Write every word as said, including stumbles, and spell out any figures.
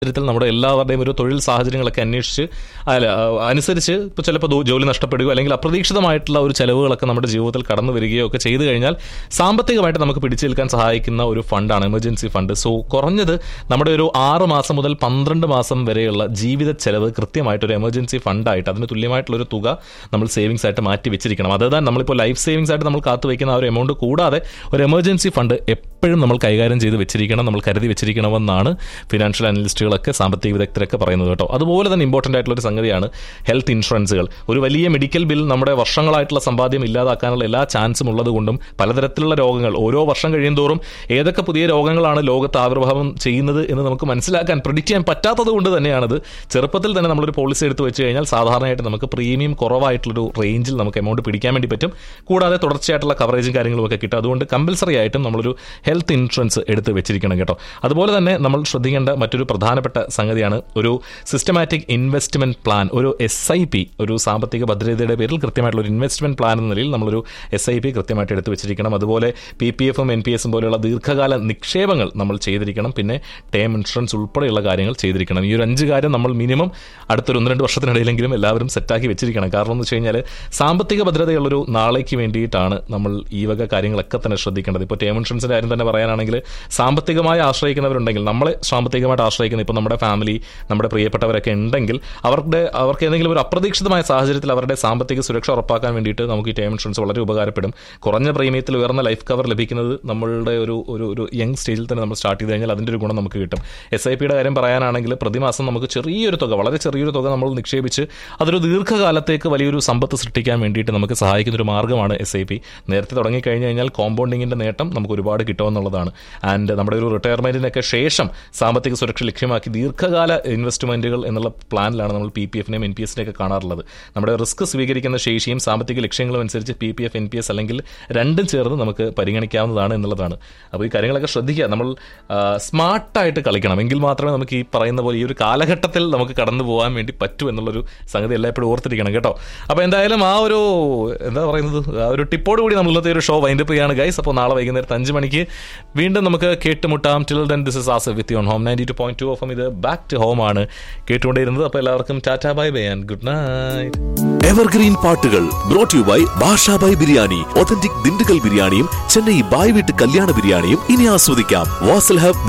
സാഹചര്യത്തിൽ നമ്മുടെ എല്ലാവരുടെയും ഒരു തൊഴിൽ സാഹചര്യങ്ങളൊക്കെ അന്വേഷിച്ച് അല്ല അനുസരിച്ച് ഇപ്പോൾ ചിലപ്പോൾ ജോലി നഷ്ടപ്പെടുകയോ അല്ലെങ്കിൽ അപ്രതീക്ഷിതമായിട്ടുള്ള ഒരു ചെലവുകളൊക്കെ നമ്മുടെ ജീവിതത്തിൽ കടന്നു വരികയോ ഒക്കെ ചെയ്തു കഴിഞ്ഞാൽ സാമ്പത്തികമായിട്ട് നമുക്ക് പിടിച്ചു നിൽക്കാൻ സഹായിക്കുന്ന ഒരു ഫണ്ടാണ് എമർജൻസി ഫണ്ട്. സോ കുറഞ്ഞത് നമ്മുടെ ഒരു ആറ് മാസം മുതൽ പന്ത്രണ്ട് മാസം വരെയുള്ള ജീവിത ചെലവ് കൃത്യമായിട്ടൊരു എമർജൻസി ഫണ്ടായിട്ട് അതിന് തുല്യമായിട്ടുള്ളൊരു തുക നമ്മൾ സേവിങ്സ് ആയിട്ട് മാറ്റി വെച്ചിരിക്കണം. അതായത് നമ്മളിപ്പോൾ ലൈഫ് സേവിങ്സ് ആയിട്ട് നമ്മൾ കാത്തു വയ്ക്കുന്ന ആ ഒരു എമൗണ്ട് കൂടാതെ ഒരു എമർജൻസി ഫണ്ട് എപ്പോഴും നമ്മൾ കൈകാര്യം ചെയ്ത് വെച്ചിരിക്കണം, നമ്മൾ കരുതി വെച്ചിരിക്കണമെന്നാണ് ഫിനാൻഷ്യൽ അനലിസ്റ്റുകളൊക്കെ സാമ്പത്തിക വിദഗ്ധരൊക്കെ പറയുന്നത് കേട്ടോ. അതുപോലെ തന്നെ ഇമ്പോർട്ടൻ്റ് ആയിട്ടുള്ള ഒരു സംഗതിയാണ് ഹെൽത്ത് ഇൻഷുറൻസുകൾ. ഒരു വലിയ മെഡിക്കൽ ബിൽ നമ്മുടെ വർഷങ്ങളായിട്ടുള്ള സമ്പാദ്യം ഇല്ലാതാക്കാനുള്ള എല്ലാ ചാൻസും ഉള്ളതുകൊണ്ടും പലതരത്തിലുള്ള രോഗങ്ങൾ ഓരോ വർഷം കഴിയുന്തോറും ഏതൊക്കെ പുതിയ രോഗങ്ങളാണ് ലോകത്ത് ആവിർഭാവം ചെയ്യുന്നത് എന്ന് നമുക്ക് മനസ്സിലാക്കാൻ പ്രെഡിക്റ്റ് ചെയ്യാൻ പറ്റാത്തത് കൊണ്ട് തന്നെയാണത് ചെറുപ്പത്തിൽ തന്നെ നമ്മളൊരു പോളിസി എടുത്ത് വെച്ച് കഴിഞ്ഞാൽ സാധാരണയായിട്ട് നമുക്ക് പ്രീമിയം കുറവായിട്ടുള്ളൊരു റേഞ്ചിൽ നമുക്ക് എമൗണ്ട് പിടിക്കാൻ വേണ്ടി പറ്റും. കൂടാതെ തുടർച്ചയായിട്ടുള്ള കവറേജും കാര്യങ്ങളും ഒക്കെ കിട്ടും. അതുകൊണ്ട് കമ്പൽസറി ആയിട്ടും നമ്മളൊരു ഹെൽത്ത് ഇൻഷുറൻസ് എടുത്ത് വെച്ചിരിക്കണം കേട്ടോ. അതുപോലെ തന്നെ നമ്മൾ ശ്രദ്ധിക്കേണ്ട മറ്റൊരു പ്രധാനപ്പെട്ട സംഗതിയാണ് ഒരു സിസ്റ്റമാറ്റിക് ഇൻവെസ്റ്റ്മെന്റ് പ്ലാൻ, ഒരു എസ് ഐ പി, ഒരു സാമ്പത്തിക ഭദ്രതയുടെ പേരിൽ കൃത്യമായിട്ടുള്ള ഒരു ഇൻവെസ്റ്റ്മെന്റ് പ്ലാൻ എന്ന നിലയിൽ നമ്മളൊരു എസ് ഐ പി കൃത്യമായിട്ട് എടുത്ത് വെച്ചിരിക്കണം. അതുപോലെ പി പി എഫും എൻ പി എസും പോലെയുള്ള ദീർഘകാല നിക്ഷേപങ്ങൾ നമ്മൾ ചെയ്തിരിക്കണം. പിന്നെ ടേം ഇൻഷുറൻസ് ഉൾപ്പെടെയുള്ള കാര്യങ്ങൾ ചെയ്തിരിക്കണം. ഈ ഒരു അഞ്ച് കാര്യം നമ്മൾ മിനിമം അടുത്തൊരു ഒന്ന് രണ്ട് വർഷത്തിനിടയിലെങ്കിലും എല്ലാവരും സെറ്റാക്കി വെച്ചിരിക്കണം. കാരണം എന്ന് വെച്ച് കഴിഞ്ഞാൽ സാമ്പത്തിക ഭദ്രതയുള്ളൊരു നാളേക്ക് വേണ്ടിയിട്ടാണ് നമ്മൾ ഈ വക കാര്യങ്ങളൊക്കെ തന്നെ ശ്രദ്ധിക്കേണ്ടത്. ഇപ്പോൾ ടേം ഇൻഷുറൻസിൻ്റെ കാര്യം തന്നെ പറയാനാണെങ്കിൽ സാമ്പത്തികമായി ആശ്രയിക്കുന്നവരുണ്ടെങ്കിൽ, നമ്മളെ സാമ്പത്തികമായിട്ട് ആശ്രയിക്കുന്ന ഇപ്പോൾ നമ്മുടെ ഫാമിലി, നമ്മുടെ പ്രിയപ്പെട്ടവരൊക്കെ ഉണ്ടെങ്കിൽ അവരുടെ അവർക്ക് ഏതെങ്കിലും ഒരു അപ്രതീക്ഷിതമായ സാഹചര്യത്തിൽ അവരുടെ സാമ്പത്തിക സുരക്ഷ ഉറപ്പാക്കാൻ വേണ്ടിയിട്ട് നമുക്ക് ഈ ടേം ഇൻഷുറൻസ് വളരെ ഉപകാരപ്പെടും. കുറഞ്ഞ പ്രീമിയത്തിൽ ഉയർന്ന ലൈഫ് കവർ ലഭിക്കുന്നത് നമ്മളുടെ ഒരു ഒരു ഒരു യങ് സ്റ്റേജിൽ തന്നെ നമ്മൾ സ്റ്റാർട്ട് ചെയ്ത് കഴിഞ്ഞാൽ അതിൻ്റെ ഒരു ഗുണം നമുക്ക് കിട്ടും. എസ് ഐ പിയുടെ കാര്യം പറയാനാണെങ്കിൽ പ്രതിമാസം നമുക്ക് ചെറിയൊരു തുക, വളരെ ചെറിയൊരു തുക നമ്മൾ നിക്ഷേപിച്ച് അതൊരു ദീർഘകാലത്തേക്ക് വലിയൊരു സമ്പത്ത് സൃഷ്ടിക്കാൻ വേണ്ടിയിട്ട് നമുക്ക് സഹായിക്കുന്ന ഒരു മാർഗ്ഗമാണ് എസ് ഐ പി. നേരത്തെ തുടങ്ങിക്കഴിഞ്ഞ് കഴിഞ്ഞാൽ കോമ്പൗണ്ടിങ്ങിൻ്റെ നേട്ടം നമുക്ക് ഒരുപാട് കിട്ടുമെന്നുള്ളതാണ്. ആൻഡ് നമ്മുടെ ഒരു റിട്ടയർമെൻറ്റിനൊക്കെ ശേഷം സാമ്പത്തിക സുരക്ഷ ലക്ഷ്യമാക്കി ദീർഘകാല ഇൻവെസ്റ്റ്മെൻറ്റുകൾ എന്നുള്ള പ്ലാനിലാണ് നമ്മൾ പി പി എഫിനെയും എൻ പി എസിനെയൊക്കെ കാണാറുള്ളത്. നമ്മുടെ റിസ്ക് സ്വീകരിക്കുന്ന ശേഷിയും സാമ്പത്തിക ലക്ഷ്യങ്ങളും അനുസരിച്ച് P P F, N P S അല്ലെങ്കിൽ രണ്ടും ചേർന്ന് നമുക്ക് പരിഗണിക്കാവുന്നതാണ് എന്നുള്ളതാണ്. അപ്പോൾ ഈ കാര്യങ്ങളൊക്കെ ശ്രദ്ധിക്കുക. നമ്മൾ സ്മാർട്ടായിട്ട് കളിക്കണം, എങ്കിൽ മാത്രമേ നമുക്ക് ഈ പറയുന്ന പോലെ ഈ ഒരു കാലഘട്ടത്തിൽ നമുക്ക് കടന്നു പോകാൻ വേണ്ടി പറ്റൂ എന്നുള്ളൊരു സംഗതി എല്ലായ്പ്പോഴും ഓർത്തിരിക്കണം കേട്ടോ. അപ്പോൾ എന്തായാലും ആ ഒരു എന്താ പറയുന്നത് ആ ഒരു ടിപ്പോട് കൂടി നമ്മൾ ഇന്നത്തെ ഒരു ഷോ വൈൻഡപ്പ് ചെയ്യാണ് ഗൈസ്. അപ്പോൾ നാളെ വൈകുന്നേരത്ത് അഞ്ച് മണിക്ക് വീണ്ടും നമുക്ക് കേട്ടുമുട്ടാം. Till then this is Asif with you on home ninety two point two F M. ഇത് ബാക്ക് ടു ഹോം ആണ് കേട്ടുകൊണ്ടിരുന്നത്. അപ്പോൾ എല്ലാവർക്കും tata bye bye and good night. Evergreen പാട്ടുകൾ ബ്രോട്ട് യു ബൈ ഭാഷ ബൈ ബിരിയാണി. ഒതന്റിക് ദിണ്ടുകൽ ബിരിയാണിയും ചെന്നൈ ബായ് വീട്ട് കല്യാണ ബിരിയാണിയും ഇനി ആസ്വദിക്കാം. വാസൽ ഹബ്